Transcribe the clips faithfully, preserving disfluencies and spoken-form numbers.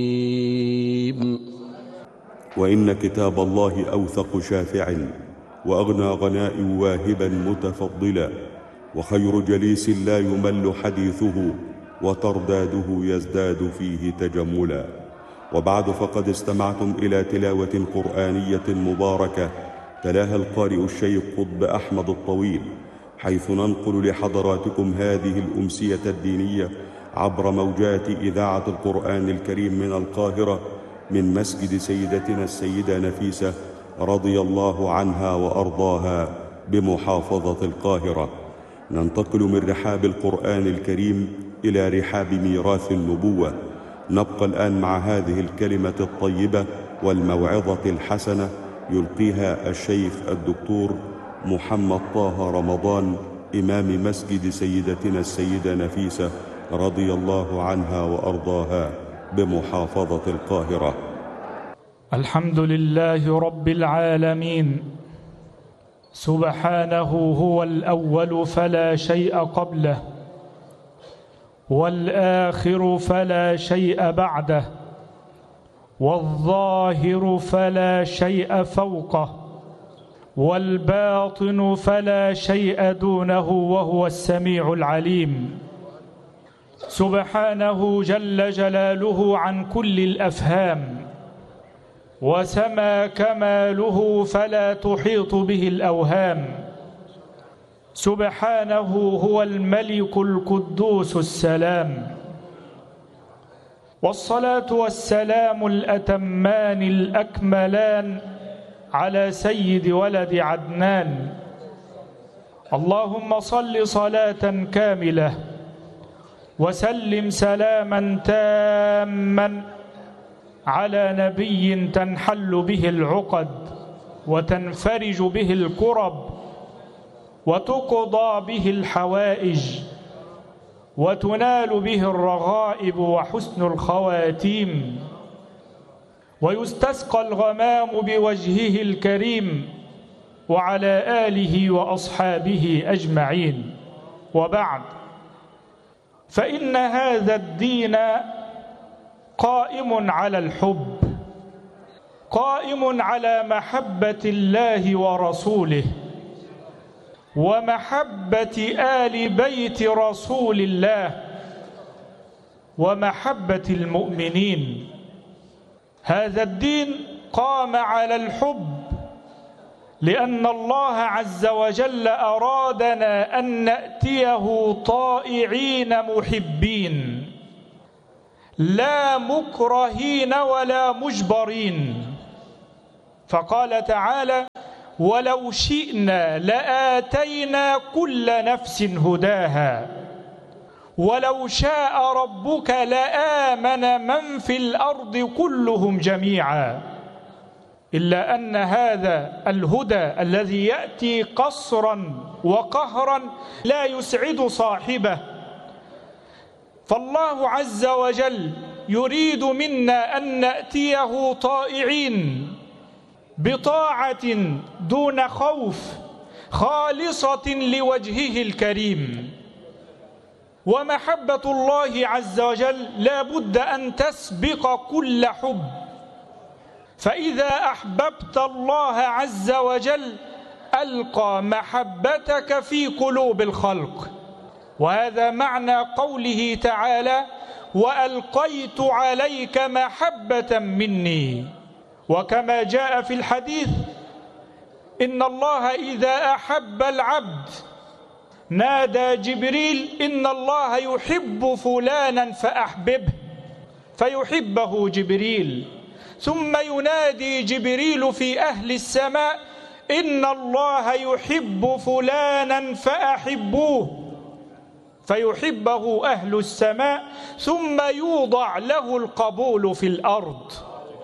وإن كتاب الله أوثق شافع، وأغنى غناء واهبا متفضلا، وخير جليس لا يمل حديثه، وترداده يزداد فيه تجملا. وبعد، فقد استمعتم إلى تلاوة قرآنية مباركة تلاها القارئ الشيخ قطب أحمد الطويل، حيث ننقل لحضراتكم هذه الأمسية الدينية عبر موجات إذاعة القرآن الكريم من القاهرة، من مسجد سيدتنا السيدة نفيسة رضي الله عنها وأرضاها بمحافظة القاهرة. ننتقل من رحاب القرآن الكريم إلى رحاب ميراث النبوة. نبقى الآن مع هذه الكلمة الطيبة والموعظة الحسنة يلقيها الشيخ الدكتور محمد طه رمضان، إمام مسجد سيدتنا السيدة نفيسة رضي الله عنها وأرضاها بمحافظة القاهرة. الحمد لله رب العالمين، سبحانه هو الأول فلا شيء قبله، والآخر فلا شيء بعده، والظاهر فلا شيء فوقه، والباطن فلا شيء دونه، وهو السميع العليم. سبحانه جل جلاله عن كل الأفهام، وسما كماله فلا تحيط به الأوهام. سبحانه هو الملك القدوس السلام، والصلاة والسلام الأتمان الأكملان على سيد ولد عدنان. اللهم صل صلاة كاملة وسلم سلاما تاما على نبي تنحل به العقد وتنفرج به الكرب وتقضى به الحوائج وتنال به الرغائب وحسن الخواتيم، ويستسقى الغمام بوجهه الكريم، وعلى آله وأصحابه أجمعين. وبعد، فإن هذا الدين قائم على الحب، قائم على محبة الله ورسوله، ومحبة آل بيت رسول الله، ومحبة المؤمنين. هذا الدين قام على الحب لأن الله عز وجل أرادنا أن نأتيه طائعين محبين، لا مكرهين ولا مجبرين. فقال تعالى: ولو شئنا لآتينا كل نفس هداها ولو شاء ربك لآمن من في الأرض كلهم جميعا، إلا أن هذا الهدى الذي يأتي قصرا وقهرا لا يسعد صاحبه. فالله عز وجل يريد منا أن نأتيه طائعين بطاعة دون خوف، خالصة لوجهه الكريم. ومحبة الله عز وجل لا بد أن تسبق كل حب، فإذا أحببت الله عز وجل ألقى محبتك في قلوب الخلق. وهذا معنى قوله تعالى: وألقيت عليك محبة مني. وكما جاء في الحديث: إن الله إذا أحب العبد نادى جبريل: إن الله يحب فلانا فأحببه، فيحبه جبريل. ثم ينادي جبريل في أهل السماء: إن الله يحب فلانا فأحبوه، فيحبه أهل السماء. ثم يوضع له القبول في الأرض.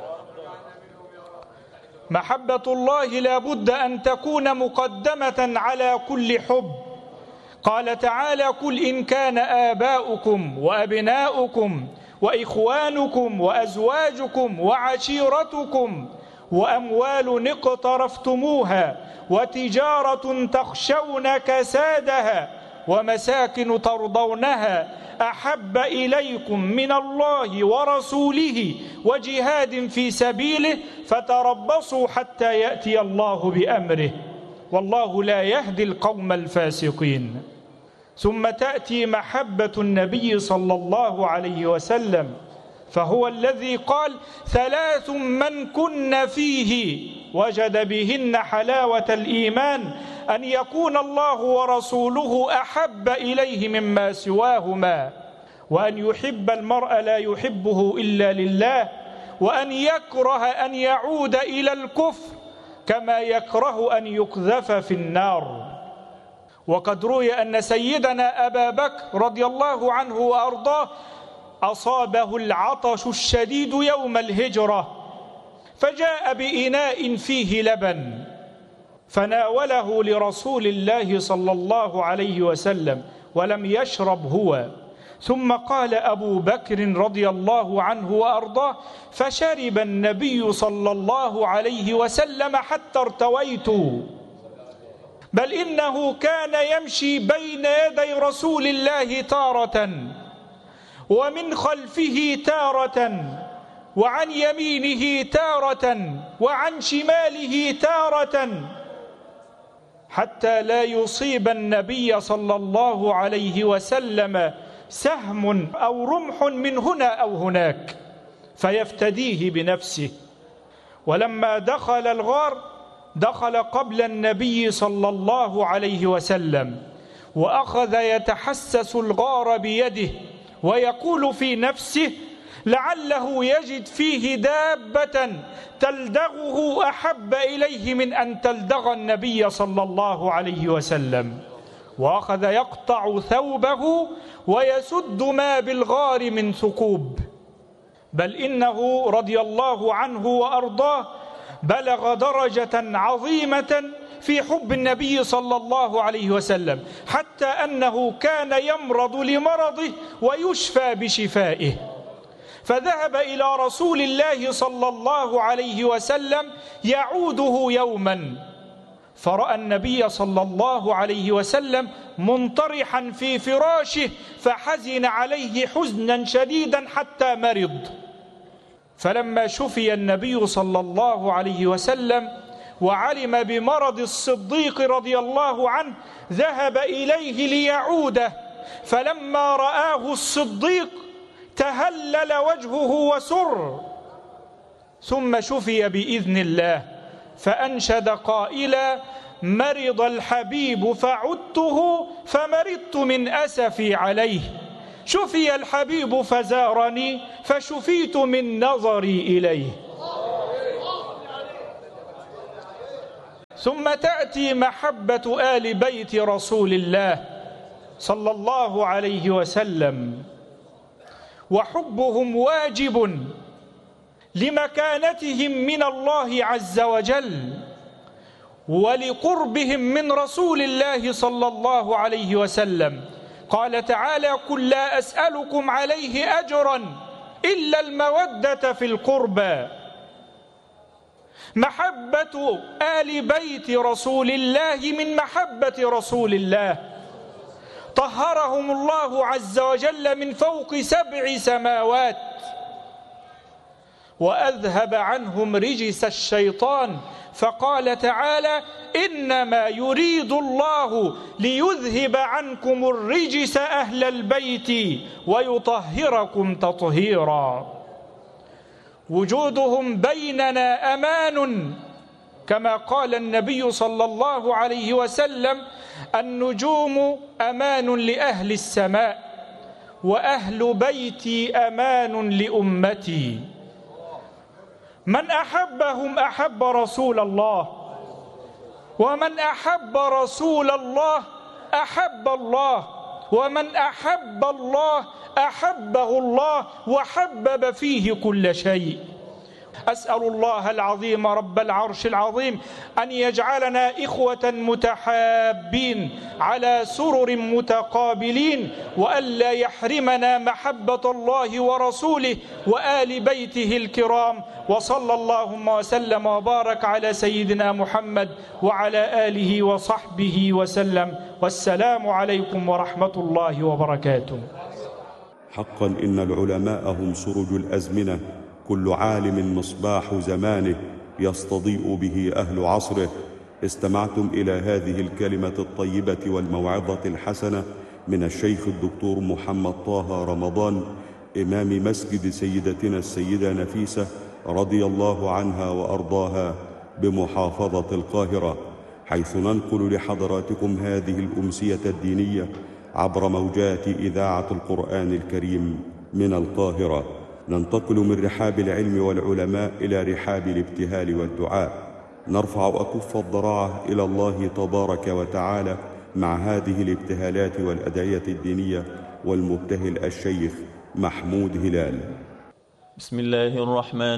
محبة الله لا بد أن تكون مقدمة على كل حب. قال تعالى: قل إن كان آباؤكم وأبناؤكم وإخوانكم وأزواجكم وعشيرتكم وأموال اقترفتموها وتجارة تخشون كسادها ومساكن ترضونها أحب إليكم من الله ورسوله وجهاد في سبيله فتربصوا حتى يأتي الله بأمره والله لا يهدي القوم الفاسقين. ثم تأتي محبة النبي صلى الله عليه وسلم، فهو الذي قال: ثلاث من كن فيه وجد بهن حلاوة الإيمان أن يكون الله ورسوله أحب إليه مما سواهما، وأن يحب المرء لا يحبه إلا لله، وأن يكره أن يعود إلى الكفر كما يكره أن يقذف في النار. وقد روي أن سيدنا أبا بكر رضي الله عنه وأرضاه أصابه العطش الشديد يوم الهجرة، فجاء بإناء فيه لبن فناوله لرسول الله صلى الله عليه وسلم ولم يشرب هو، ثم قال أبو بكر رضي الله عنه وأرضاه: فشرب النبي صلى الله عليه وسلم حتى ارتويت، بل إنه كان يمشي بين يدي رسول الله تارة ومن خلفه تارة وعن يمينه تارة وعن شماله تارة حتى لا يصيب النبي صلى الله عليه وسلم سهم أو رمح من هنا أو هناك فيفتديه بنفسه. ولما دخل الغار دخل قبل النبي صلى الله عليه وسلم وأخذ يتحسس الغار بيده ويقول في نفسه: لعله يجد فيه دابة تلدغه أحب إليه من أن تلدغ النبي صلى الله عليه وسلم، وأخذ يقطع ثوبه ويسد ما بالغار من ثقوب. بل إنه رضي الله عنه وأرضاه بلغ درجة عظيمة في حب النبي صلى الله عليه وسلم حتى أنه كان يمرض لمرضه ويشفى بشفائه، فذهب إلى رسول الله صلى الله عليه وسلم يعوده يوما، فرأى النبي صلى الله عليه وسلم منطرحا في فراشه فحزن عليه حزنا شديدا حتى مرض. فلما شفي النبي صلى الله عليه وسلم وعلم بمرض الصديق رضي الله عنه ذهب إليه ليعوده، فلما رآه الصديق تهلل وجهه وسر، ثم شفي بإذن الله، فأنشد قائلا: مرض الحبيب فعدته فمرضت من أسفي عليه، شفي الحبيب فزارني فشفيت من نظري إليه. ثم تأتي محبة آل بيت رسول الله صلى الله عليه وسلم، وحبهم واجب لمكانتهم من الله عز وجل ولقربهم من رسول الله صلى الله عليه وسلم. قال تعالى: قل لا أسألكم عليه أجرا إلا المودة في القربى. محبة آل بيت رسول الله من محبة رسول الله، طهرهم الله عز وجل من فوق سبع سماوات وأذهب عنهم رجس الشيطان، فقال تعالى: إنما يريد الله ليذهب عنكم الرجس أهل البيت ويطهركم تطهيرا. وجودهم بيننا أمان، كما قال النبي صلى الله عليه وسلم: النجوم أمان لأهل السماء وأهل بيتي أمان لأمتي. من أحبهم أحب رسول الله، ومن أحب رسول الله أحب الله، ومن أحب الله أحبه الله وحبب فيه كل شيء. أسأل الله العظيم رب العرش العظيم أن يجعلنا إخوة متحابين على سرر متقابلين، وألا يحرمنا محبة الله ورسوله وآل بيته الكرام. وصلى اللهم وسلم وبارك على سيدنا محمد وعلى آله وصحبه وسلم، والسلام عليكم ورحمة الله وبركاته. حقا إن العلماء هم سرج الأزمنة، كل عالم مصباح زمانه يستضيء به أهل عصره. استمعتم إلى هذه الكلمة الطيبة والموعظة الحسنة من الشيخ الدكتور محمد طه رمضان، إمام مسجد سيدتنا السيدة نفيسة رضي الله عنها وأرضاها بمحافظة القاهرة، حيث ننقل لحضراتكم هذه الأمسية الدينية عبر موجات إذاعة القرآن الكريم من القاهرة. ننتقل من رحاب العلم والعلماء إلى رحاب الابتهال والدعاء، نرفع أكف الضراعة إلى الله تبارك وتعالى مع هذه الابتهالات والأدعية الدينية، والمبتهل الشيخ محمود هلال. بسم الله الرحمن